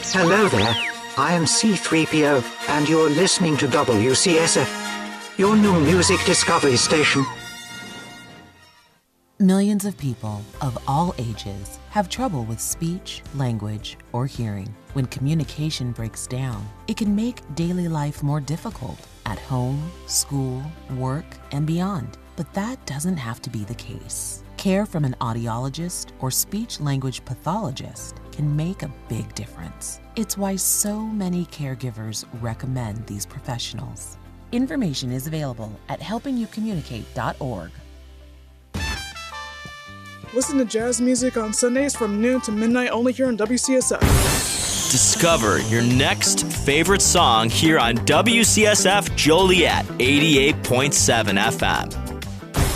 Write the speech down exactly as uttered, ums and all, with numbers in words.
Hello there, I am C three P O, and you're listening to W C S F, your new music discovery station. Millions of people of all ages have trouble with speech, language, or hearing. When communication breaks down, it can make daily life more difficult at home, school, work, and beyond. But that doesn't have to be the case. Care from an audiologist or speech-language pathologist can make a big difference. It's why so many caregivers recommend these professionals. Information is available at helping you communicate dot org. Listen to jazz music on Sundays from noon to midnight only here on W C S F. Discover your next favorite song here on W C S F Joliet eighty-eight point seven F M.